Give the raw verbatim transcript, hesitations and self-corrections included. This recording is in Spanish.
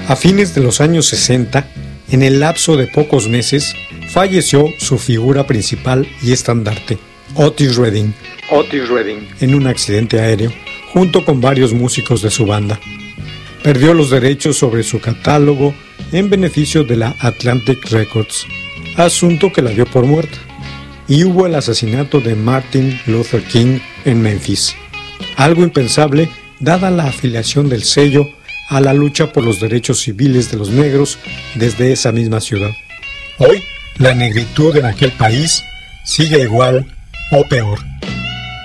A fines de los años sesenta, en el lapso de pocos meses, falleció su figura principal y estandarte, Otis Redding, Otis Redding, en un accidente aéreo, junto con varios músicos de su banda. Perdió los derechos sobre su catálogo en beneficio de la Atlantic Records, asunto que la dio por muerta, y hubo el asesinato de Martin Luther King en Memphis, algo impensable dada la afiliación del sello a la lucha por los derechos civiles de los negros desde esa misma ciudad. Hoy, la negritud en aquel país sigue igual o peor.